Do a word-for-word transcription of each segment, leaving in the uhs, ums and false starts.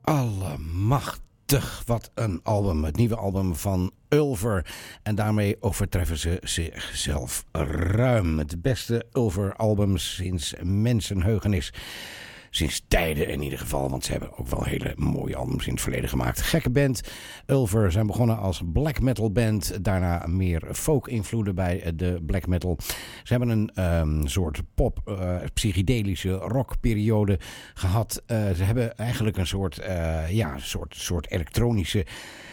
Allemachtig, wat een album. Het nieuwe album van Ulver. En daarmee overtreffen ze zichzelf ruim. Het beste Ulver-album sinds mensenheugenis. Sinds tijden in ieder geval, want ze hebben ook wel hele mooie albums in het verleden gemaakt. Gekke band. Ulver zijn begonnen als black metal band. Daarna meer folk-invloeden bij de black metal. Ze hebben een um, soort pop, uh, psychedelische rockperiode gehad. Uh, ze hebben eigenlijk een soort, uh, ja, soort, soort elektronische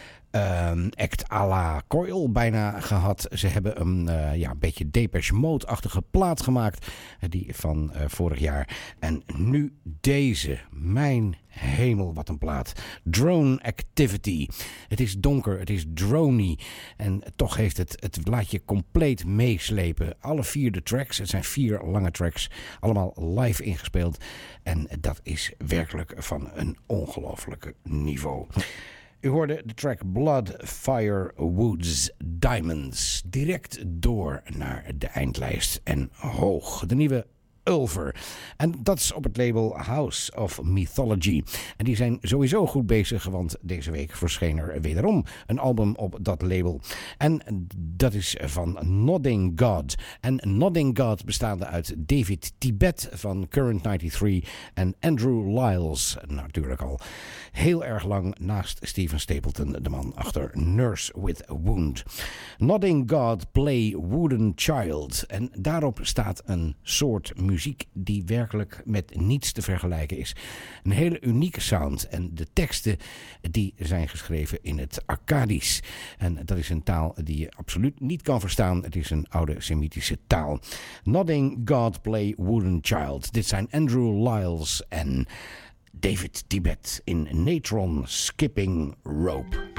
Um, act à la Coil bijna gehad. Ze hebben een uh, ja, beetje Depeche Mode-achtige plaat gemaakt. Uh, die van uh, vorig jaar. En nu deze. Mijn hemel, wat een plaat. Drone Activity. Het is donker, het is drony. En toch heeft het, het laat je compleet meeslepen. Alle vier de tracks, het zijn vier lange tracks. Allemaal live ingespeeld. En dat is werkelijk van een ongelooflijke niveau. U hoorde de track Blood, Fire, Woods, Diamonds. Direct door naar de eindlijst en hoog. De nieuwe Ulver. En dat is op het label House of Mythology. En die zijn sowieso goed bezig, want deze week verscheen er wederom een album op dat label. En dat is van Nodding God. En Nodding God bestaande uit David Tibet van Current negenennegentig en Andrew Lyles. Natuurlijk al heel erg lang naast Steven Stapleton, de man achter Nurse with a Wound. Nodding God Play Wooden Child. En daarop staat een soort muziek die werkelijk met niets te vergelijken is. Een hele unieke sound. En de teksten die zijn geschreven in het Akkadisch. En dat is een taal die je absoluut niet kan verstaan. Het is een oude Semitische taal. Nodding God Play Wooden Child. Dit zijn Andrew Lyles en David Tibet in Natron Skipping Rope.